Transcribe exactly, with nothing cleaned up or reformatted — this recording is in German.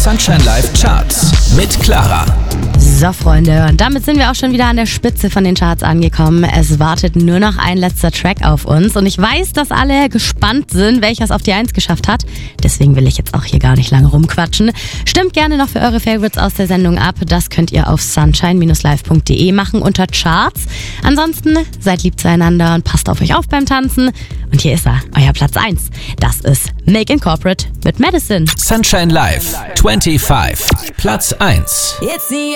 Sunshine Live Charts mit Clara. So, Freunde, und damit sind wir auch schon wieder an der Spitze von den Charts angekommen. Es wartet nur noch ein letzter Track auf uns und ich weiß, dass alle gespannt sind, welcher es auf die eins geschafft hat. Deswegen will ich jetzt auch hier gar nicht lange rumquatschen. Stimmt gerne noch für eure Favorites aus der Sendung ab. Das könnt ihr auf sunshine live punkt de machen unter Charts. Ansonsten seid lieb zueinander und passt auf euch auf beim Tanzen. Und hier ist er, euer Platz eins. Das ist Make Corporate mit Medicine. Sunshine Live fünfundzwanzig, Platz eins.